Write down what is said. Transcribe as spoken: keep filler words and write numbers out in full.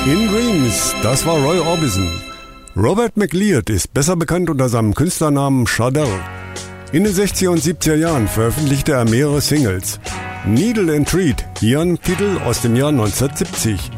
In Dreams, das war Roy Orbison. Robert McLeod ist besser bekannt unter seinem Künstlernamen Chardell. In den sechziger und siebziger Jahren veröffentlichte er mehrere Singles. Needle and Treat, hier ein Titel aus dem Jahr neunzehnhundertsiebzig.